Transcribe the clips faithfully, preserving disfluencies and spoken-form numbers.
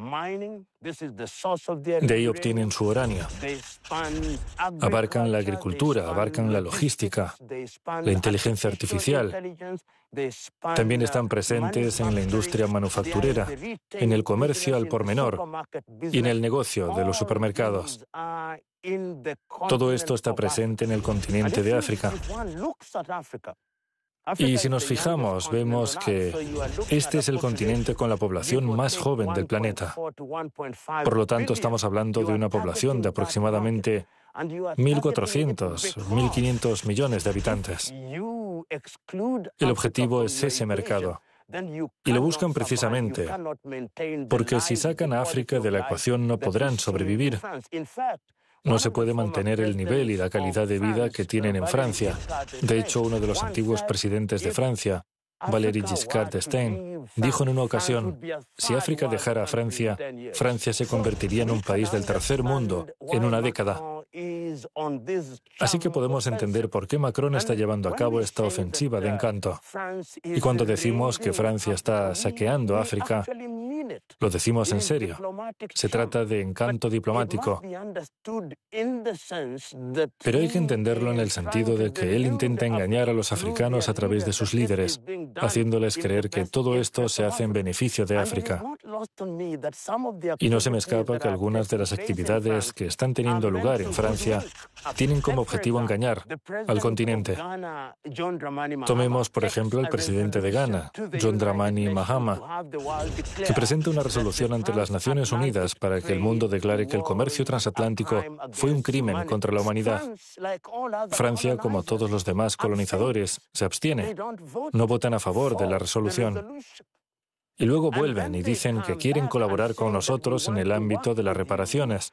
De ahí obtienen su uranio. Abarcan la agricultura, abarcan la logística, la inteligencia artificial. También están presentes en la industria manufacturera, en el comercio al por menor y en el negocio de los supermercados. Todo esto está presente en el continente de África. Y si nos fijamos, vemos que este es el continente con la población más joven del planeta. Por lo tanto, estamos hablando de una población de aproximadamente mil cuatrocientos, mil quinientos millones de habitantes. El objetivo es ese mercado. Y lo buscan precisamente porque si sacan a África de la ecuación no podrán sobrevivir. No se puede mantener el nivel y la calidad de vida que tienen en Francia. De hecho, uno de los antiguos presidentes de Francia, Valéry Giscard d'Estaing, dijo en una ocasión, si África dejara a Francia, Francia se convertiría en un país del tercer mundo en una década. Así que podemos entender por qué Macron está llevando a cabo esta ofensiva de encanto. Y cuando decimos que Francia está saqueando África, lo decimos en serio. Se trata de encanto diplomático. Pero hay que entenderlo en el sentido de que él intenta engañar a los africanos a través de sus líderes, haciéndoles creer que todo esto se hace en beneficio de África. Y no se me escapa que algunas de las actividades que están teniendo lugar en Francia tienen como objetivo engañar al continente. Tomemos, por ejemplo, al presidente de Ghana, John Dramani Mahama, que presenta una resolución ante las Naciones Unidas para que el mundo declare que el comercio transatlántico fue un crimen contra la humanidad. Francia, como todos los demás colonizadores, se abstiene. No votan a favor de la resolución. Y luego vuelven y dicen que quieren colaborar con nosotros en el ámbito de las reparaciones.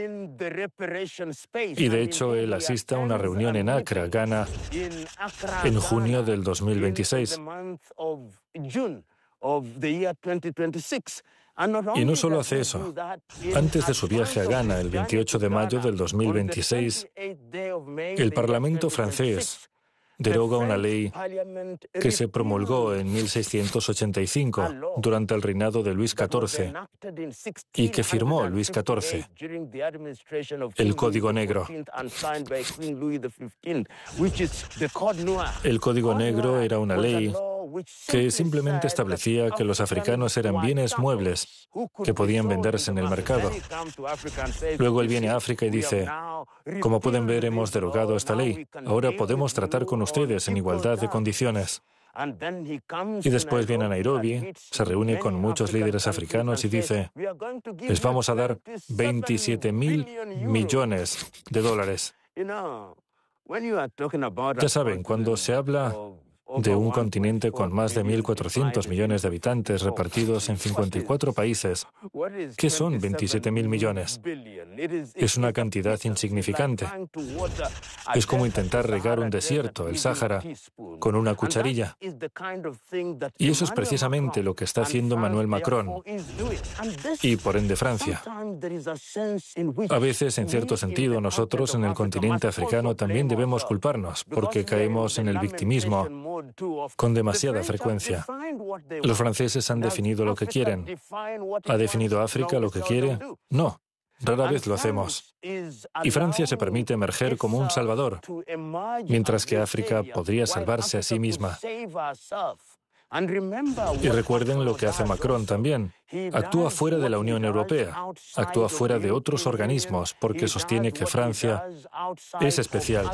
Y de hecho, él asiste a una reunión en Accra, Ghana, en junio del dos mil veintiséis. Y no solo hace eso. Antes de su viaje a Ghana, el veintiocho de mayo del dos mil veintiséis, el Parlamento francés deroga una ley que se promulgó en mil seiscientos ochenta y cinco durante el reinado de Luis catorce y que firmó Luis catorce, el Código Negro. El Código Negro era una ley que simplemente establecía que los africanos eran bienes muebles que podían venderse en el mercado. Luego él viene a África y dice, como pueden ver, hemos derogado esta ley. Ahora podemos tratar con ustedes en igualdad de condiciones. Y después viene a Nairobi, se reúne con muchos líderes africanos y dice, les vamos a dar veintisiete mil millones de dólares. Ya saben, cuando se habla de un continente con más de mil cuatrocientos millones de habitantes repartidos en cincuenta y cuatro países, ¿qué son veintisiete mil millones? Es una cantidad insignificante. Es como intentar regar un desierto, el Sáhara, con una cucharilla. Y eso es precisamente lo que está haciendo Emmanuel Macron y, por ende, Francia. A veces, en cierto sentido, nosotros en el continente africano también debemos culparnos porque caemos en el victimismo con demasiada frecuencia. ¿Los franceses han definido lo que quieren? ¿Ha definido África lo que quiere? No, rara vez lo hacemos. Y Francia se permite emerger como un salvador, mientras que África podría salvarse a sí misma. Y recuerden lo que hace Macron también. Actúa fuera de la Unión Europea, actúa fuera de otros organismos porque sostiene que Francia es especial.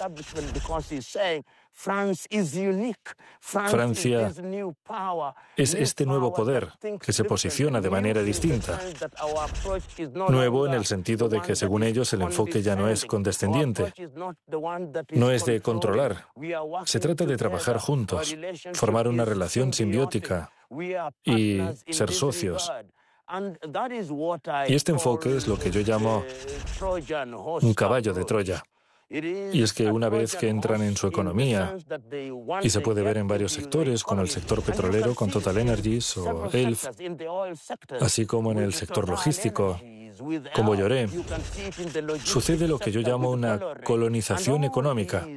Francia es este nuevo poder que se posiciona de manera distinta. Nuevo en el sentido de que, según ellos, el enfoque ya no es condescendiente, no es de controlar. Se trata de trabajar juntos, formar una relación simbiótica y ser socios. Y este enfoque es lo que yo llamo un caballo de Troya. Y es que una vez que entran en su economía, y se puede ver en varios sectores, como el sector petrolero con Total Energies o E L F, así como en el sector logístico, como Lloré, sucede lo que yo llamo una colonización económica.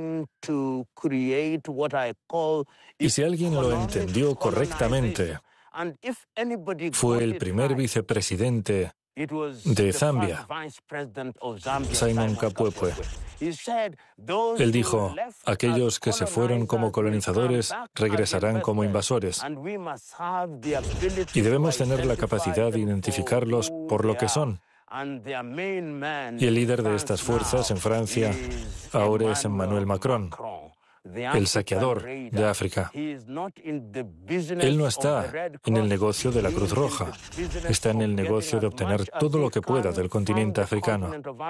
Y si alguien lo entendió correctamente, Fue el primer vicepresidente de Zambia, Simon Kapwepwe. Él dijo, aquellos que se fueron como colonizadores regresarán como invasores y debemos tener la capacidad de identificarlos por lo que son. Y el líder de estas fuerzas en Francia ahora es Emmanuel Macron, el saqueador de África. Él no está en el negocio de la Cruz Roja, está en el negocio de obtener todo lo que pueda del continente africano.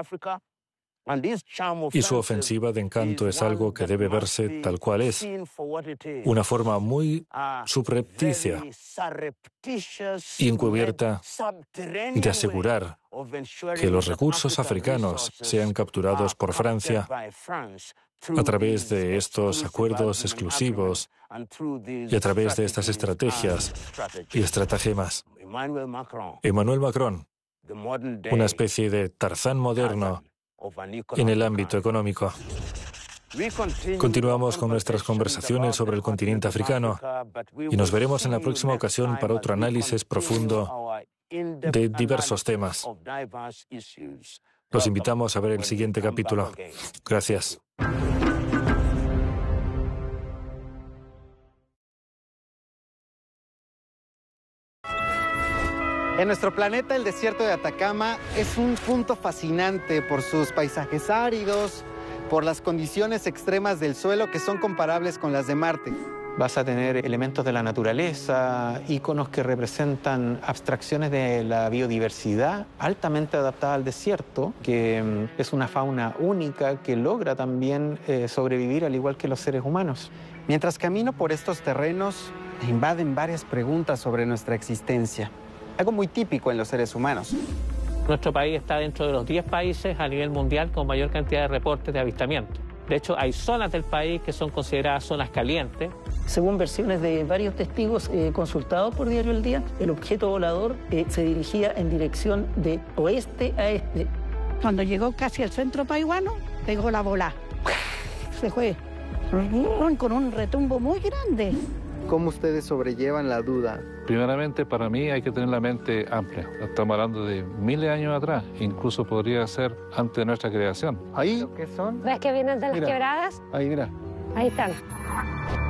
Y su ofensiva de encanto es algo que debe verse tal cual es, una forma muy subrepticia y encubierta de asegurar que los recursos africanos sean capturados por Francia a través de estos acuerdos exclusivos y a través de estas estrategias y estratagemas. Emmanuel Macron, una especie de Tarzán moderno en el ámbito económico. Continuamos con nuestras conversaciones sobre el continente africano y nos veremos en la próxima ocasión para otro análisis profundo de diversos temas. Los invitamos a ver el siguiente capítulo. Gracias. En nuestro planeta, el desierto de Atacama es un punto fascinante por sus paisajes áridos, por las condiciones extremas del suelo que son comparables con las de Marte. Vas a tener elementos de la naturaleza, íconos que representan abstracciones de la biodiversidad, altamente adaptada al desierto, que es una fauna única que logra también eh, sobrevivir al igual que los seres humanos. Mientras camino por estos terrenos, me invaden varias preguntas sobre nuestra existencia. Algo muy típico en los seres humanos. Nuestro país está dentro de los diez países a nivel mundial con mayor cantidad de reportes de avistamiento. De hecho, hay zonas del país que son consideradas zonas calientes. Según versiones de varios testigos eh, consultados por Diario El Día, el objeto volador eh, se dirigía en dirección de oeste a este. Cuando llegó casi al centro paiguano, pegó la bola. Se fue con un retumbo muy grande. ¿Cómo ustedes sobrellevan la duda? Primeramente, para mí hay que tener la mente amplia. Estamos hablando de miles de años atrás, incluso podría ser antes de nuestra creación. Ahí, ¿qué son? ¿Ves que vienen de las Mira. quebradas? Ahí, mira. Ahí están.